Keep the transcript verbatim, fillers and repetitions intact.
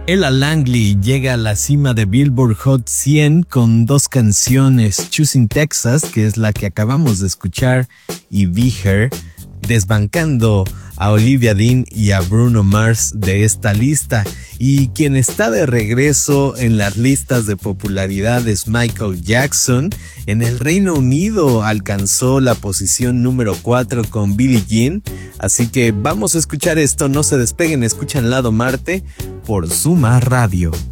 Ella Langley llega a la cima de Billboard Hot cien con dos canciones, Choosing Texas, que es la que acabamos de escuchar, y Be Her, desbancando a Olivia Dean y a Bruno Mars de esta lista. Y quien está de regreso en las listas de popularidad es Michael Jackson. En el Reino Unido alcanzó la posición número cuatro con Billie Jean. Así que vamos a escuchar esto, no se despeguen, escuchan Lado Marte por Suma Radio.